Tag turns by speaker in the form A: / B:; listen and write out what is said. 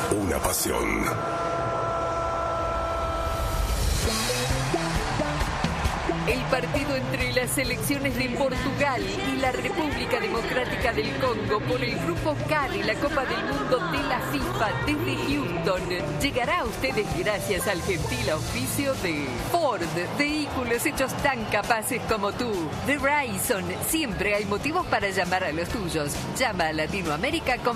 A: una pasión.
B: El partido entre las selecciones de Portugal y la República Democrática del Congo por el Grupo K de la Copa del Mundo de la FIFA desde Houston llegará a ustedes gracias al gentil auspicio de Ford, vehículos hechos tan capaces como tú. The Verizon, siempre hay motivos para llamar a los tuyos. Llama a Latinoamérica con